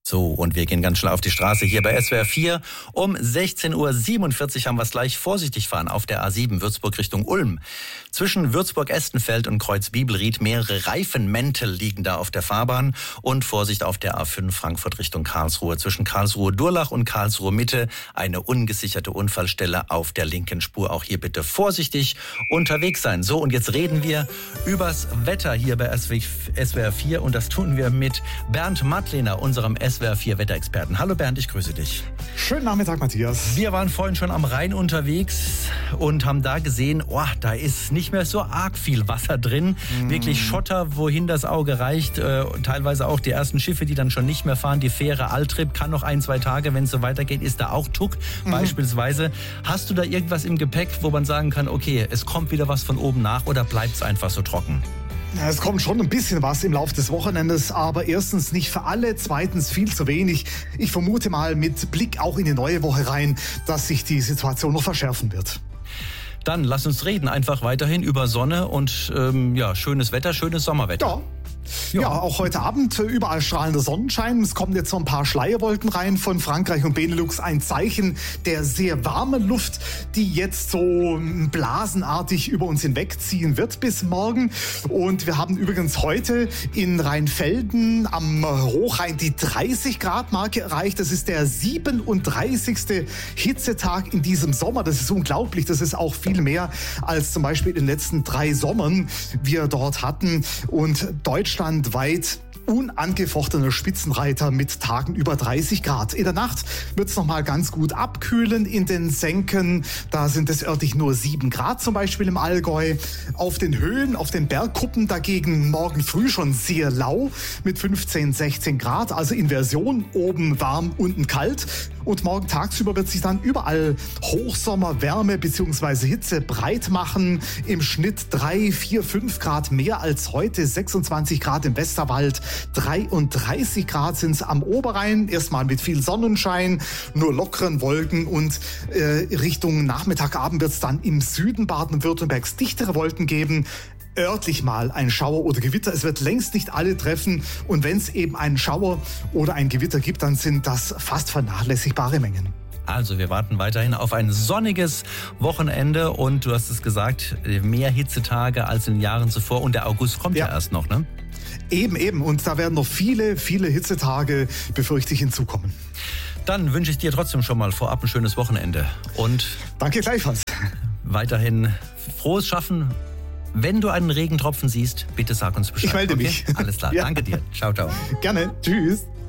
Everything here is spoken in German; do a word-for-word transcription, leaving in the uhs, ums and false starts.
So, und wir gehen ganz schnell auf die Straße hier bei S W R vier. Um sechzehn Uhr siebenundvierzig haben wir es gleich. Vorsichtig fahren auf der A sieben Würzburg Richtung Ulm. Zwischen Würzburg-Estenfeld und Kreuz-Bibelried mehrere Reifenmäntel liegen da auf der Fahrbahn. Und Vorsicht auf der A fünf Frankfurt Richtung Karlsruhe. Zwischen Karlsruhe-Durlach und Karlsruhe-Mitte eine ungesicherte Unfallstelle auf der linken Spur. Auch hier bitte vorsichtig unterwegs sein. So, und jetzt reden wir übers Wetter hier bei S W R vier. Und das tun wir mit Bernd Mattlehner, unserem S W R vier Wetterexperten. Hallo Bernd, ich grüße dich. Schönen Nachmittag, Matthias. Wir waren vorhin schon am Rhein unterwegs und haben da gesehen, oh, da ist nicht mehr so arg viel Wasser drin. Mm. Wirklich Schotter, wohin das Auge reicht. Äh, teilweise auch die ersten Schiffe, die dann schon nicht mehr fahren. Die Fähre Altrip kann noch ein, zwei Tage, wenn es so weitergeht, ist da auch Tuck mm. beispielsweise. Hast du da irgendwas im Gepäck, wo man sagen kann, okay, es kommt wieder was von oben nach oder bleibt es einfach so trocken? Ja, es kommt schon ein bisschen was im Laufe des Wochenendes, aber erstens nicht für alle, zweitens viel zu wenig. Ich vermute mal mit Blick auch in die neue Woche rein, dass sich die Situation noch verschärfen wird. Dann lass uns reden einfach weiterhin über Sonne und ähm, ja, schönes Wetter, schönes Sommerwetter. Ja. Ja. ja, auch heute Abend überall strahlender Sonnenschein. Es kommen jetzt so ein paar Schleierwolken rein von Frankreich und Benelux. Ein Zeichen der sehr warmen Luft, die jetzt so blasenartig über uns hinwegziehen wird bis morgen. Und wir haben übrigens heute in Rheinfelden am Hochrhein die dreißig Grad Marke erreicht. Das ist der siebenunddreißigste Hitzetag in diesem Sommer. Das ist unglaublich. Das ist auch viel mehr als zum Beispiel in den letzten drei Sommern wir dort hatten. Und Deutschland Deutschlandweit unangefochtener Spitzenreiter mit Tagen über dreißig Grad. In der Nacht wird es nochmal ganz gut abkühlen in den Senken. Da sind es örtlich nur sieben Grad zum Beispiel im Allgäu. Auf den Höhen, auf den Bergkuppen dagegen morgen früh schon sehr lau mit fünfzehn, sechzehn Grad. Also Inversion, oben warm, unten kalt. Und morgen tagsüber wird sich dann überall Hochsommerwärme bzw. Hitze breit machen. Im Schnitt drei, vier, fünf Grad mehr als heute. sechsundzwanzig Grad im Westerwald. dreiunddreißig Grad sind es am Oberrhein, erstmal mit viel Sonnenschein, nur lockeren Wolken und äh, Richtung Nachmittag, Abend wird es dann im Süden Baden-Württembergs dichtere Wolken geben. Örtlich mal ein Schauer oder Gewitter. Es wird längst nicht alle treffen und wenn es eben einen Schauer oder ein Gewitter gibt, dann sind das fast vernachlässigbare Mengen. Also wir warten weiterhin auf ein sonniges Wochenende und du hast es gesagt, mehr Hitzetage als in den Jahren zuvor und der August kommt ja, ja erst noch, ne? Eben, eben. Und da werden noch viele, viele Hitzetage, befürchte ich, hinzukommen. Dann wünsche ich dir trotzdem schon mal vorab ein schönes Wochenende. Und danke gleichfalls. Weiterhin frohes Schaffen. Wenn du einen Regentropfen siehst, bitte sag uns Bescheid. Ich melde okay? mich. Alles klar. Ja. Danke dir. Ciao, ciao. Gerne. Tschüss.